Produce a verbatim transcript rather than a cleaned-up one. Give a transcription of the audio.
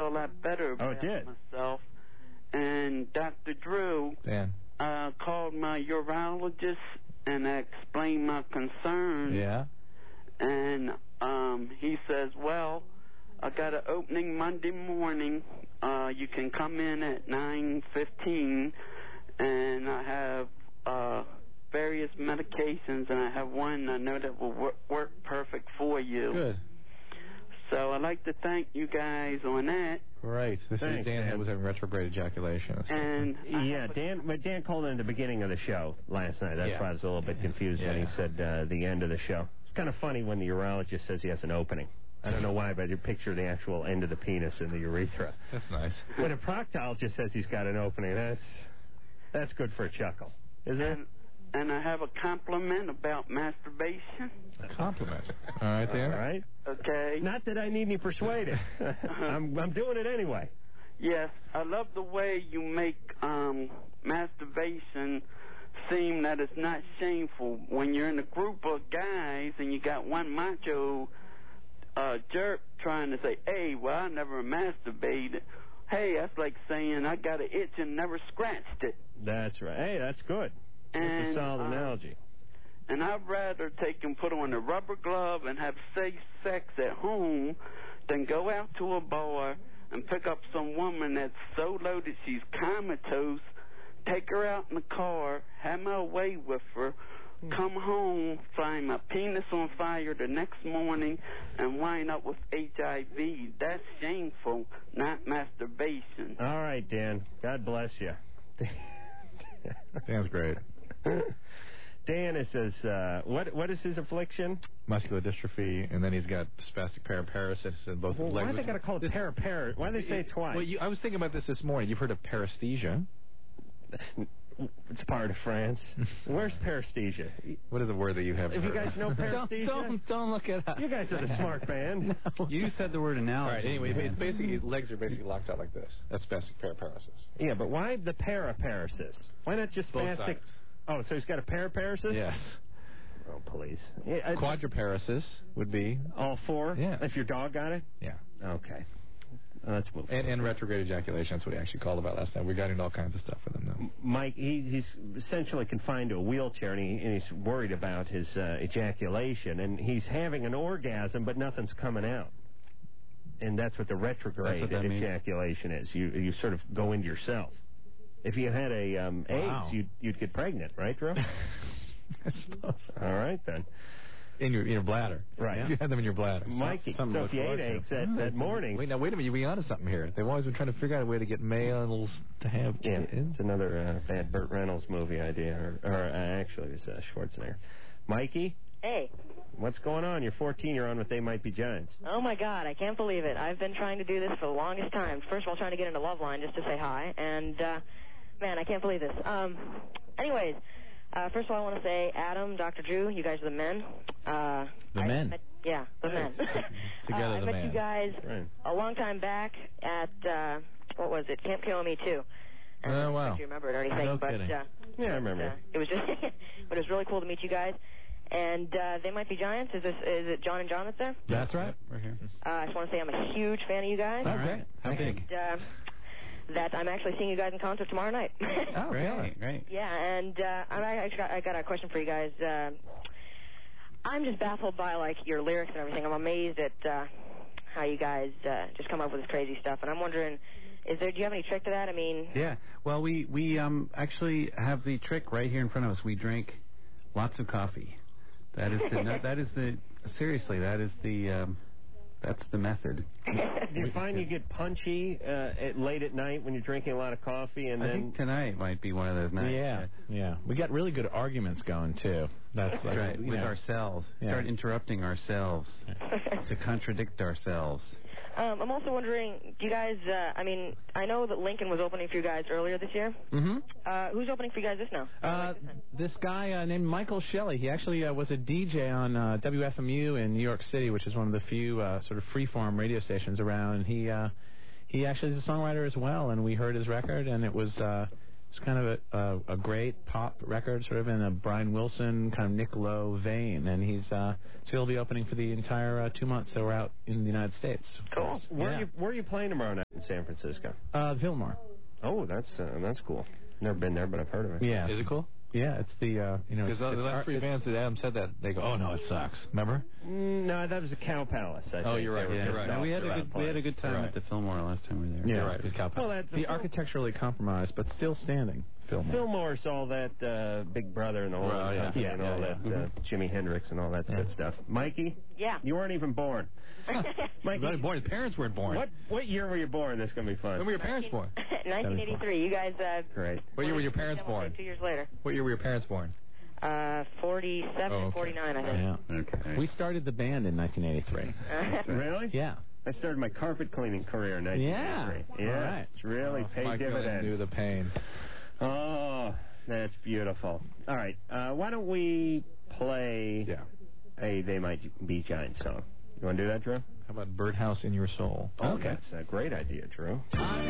a lot better about oh, it did. myself. And Doctor Drew Dan. Uh, called my urologist and explained my concerns. Yeah. And um, he says, well, I got an opening Monday morning. Uh, you can come in at nine fifteen, and I have uh, various medications, and I have one I know that will work, work perfect for you. Good. So I'd like to thank you guys on that. Right. This Thanks, is Dan, Dan who was having retrograde ejaculation. And yeah, Dan. But Dan called in at the beginning of the show last night. That's Yeah. why I was a little bit confused yeah. when he said uh, the end of the show. It's kind of funny when the urologist says he has an opening. I don't know why, but you picture the actual end of the penis in the urethra. That's nice. When a proctologist says he's got an opening, that's that's good for a chuckle, isn't it? And, and I have a compliment about masturbation. A compliment. All right, Dan. All right. Okay. Not that I need any persuading. I'm I'm doing it anyway. Yes, I love the way you make um, masturbation seem that it's not shameful. When you're in a group of guys and you got one macho uh, jerk trying to say, hey, well, I never masturbated. Hey, that's like saying I got an itch and never scratched it. That's right. Hey, that's good. That's And, a solid uh, analogy. And I'd rather take and put on a rubber glove and have safe sex at home than go out to a bar and pick up some woman that's so loaded she's comatose, take her out in the car, have my way with her, come home, find my penis on fire the next morning, and wind up with H I V. That's shameful, not masturbation. All right, Dan. God bless you. Sounds great. Dan is his, uh, what, what is his affliction? Muscular dystrophy, and then he's got spastic paraparesis in both Well, his legs. why do they got to call it This- parapara? Why do they say it twice? Well, you, I was thinking about this this morning. You've heard of paresthesia? It's part of France. Where's paresthesia? What is a word that you have? If you guys know paresthesia, don't, don't don't look it up. You guys are the smart band. No. You said the word analogy. All right. Anyway, it's basically his legs are basically locked out like this. That's spastic paraparesis. Yeah, but why the paraparesis? Why not just Both spastic? sides. Oh, so he's got a paraparesis? Yes. Oh, please. Yeah, I- Quadriparesis would be all four? Yeah. If your dog got it? Yeah. Okay. Uh, let's move. And, and retrograde ejaculation. That's what he actually called about last night. We got into all kinds of stuff with him, though. Mike, he, he's essentially confined to a wheelchair, and, he, and he's worried about his uh, ejaculation, and he's having an orgasm, but nothing's coming out. And that's what the retrograde That's what that ejaculation is. You you sort of go into yourself. If you had a um, Wow. AIDS, you'd, you'd get pregnant, right, Drew? I suppose. All right, then. In your in your bladder. Right. If you had them in your bladder. Mikey, Something so to if you look ate forward eggs to. that, that morning... Wait, now, wait a minute. You're being onto something here. They've always been trying to figure out a way to get males to have Yeah, kids. it's another uh, bad Burt Reynolds movie idea. Or, or uh, actually, it was uh, Schwarzenegger. Mikey? Hey. What's going on? You're fourteen. You're on with They Might Be Giants. Oh, my God. I can't believe it. I've been trying to do this for the longest time. First of all, trying to get into Loveline just to say hi. And, uh, man, I can't believe this. Um, anyways, uh, first of all, I want to say, Adam, Doctor Drew, you guys are the men. Uh, The I men? Met, yeah, the men. Together uh, I the met man. you guys Right. a long time back at, uh, what was it, Camp K O M E two. Oh, I don't wow. know if you remember it or anything. No but, kidding. Uh, Yeah, I remember. Uh, it was just, but it was really cool to meet you guys. And uh, They Might Be Giants. Is this is it John and John that's there? That's right. We're here. Uh, I just want to say I'm a huge fan of you guys. Oh, great. How big? And, uh, that I'm actually seeing you guys in concert tomorrow night. Oh, Great, great. Yeah, and uh, I, I, got, I got a question for you guys. Uh, I'm just baffled by, like, your lyrics and everything. I'm amazed at uh, how you guys uh, just come up with this crazy stuff. And I'm wondering, is there? do you have any trick to that? I mean... Yeah. Well, we, we um actually have the trick right here in front of us. We drink lots of coffee. That is the... no, that is the... Seriously, that is the... Um, that's the method. Do you find you get punchy uh, at, late at night when you're drinking a lot of coffee? And I then think tonight might be one of those nights. Yeah, yeah. We got really good arguments going, too. That's, That's like, right. you With know. ourselves. Yeah. Start interrupting ourselves to contradict ourselves. Um, I'm also wondering, do you guys... Uh, I mean, I know that Lincoln was opening for you guys earlier this year. Mm-hmm. Uh, who's opening for you guys this now? Uh, this guy uh, named Michael Shelley, he actually uh, was a D J on uh, W F M U in New York City, which is one of the few uh, sort of freeform radio stations around. And he uh, he actually is a songwriter as well, and we heard his record, and it was... Uh, It's kind of a, a, a great pop record, sort of in a Brian Wilson, kind of Nick Lowe vein, and he's uh, so he'll be opening for the entire uh, two months that we're out in the United States. Cool. where, Yeah. are you, where are you playing tomorrow night? in San Francisco? Uh, Fillmore. Oh, that's uh, that's cool. Never been there, but I've heard of it. Yeah. Is it cool? Yeah, it's the, uh, you know... Because the it's last art, three bands that Adam said that, they go, oh, no, it sucks. Remember? Mm, no, that was the Cow Palace, I think. Oh, you're right. They were Yeah, just you're right. off No, we had a around good we had a good time Right. at the Fillmore last time we were there. Yeah. You're right. It was Cow Well, Palace. that's The architecturally compromised, but still standing. Fillmore. Fillmore's all that uh, Big Brother and the whole Well, yeah. company Yeah, and yeah, all yeah. that uh, Jimi Hendrix and all that Yeah. good stuff. Mikey, Yeah. you weren't even born. Mikey, Not born. His parents weren't born. what what year were you born? This is gonna be fun. When were your parents born? nineteen eighty-three. You guys. Uh, Great. What year were your parents born? Two years later. What year were your parents born? Uh, forty-seven, Oh, okay. forty-nine, I think. Yeah. Okay. We started the band in nineteen eighty-three. Really? Yeah. I started my carpet cleaning career in nineteen eighty-three. Yeah. Yeah. All right. It's really Oh, paid Mike really dividends. knew the pain. Oh, that's beautiful. All right. Uh, why don't we play Yeah. a They Might Be Giants song? You want to do that, Drew? How about Birdhouse in Your Soul? Oh, that's a great idea, Drew. I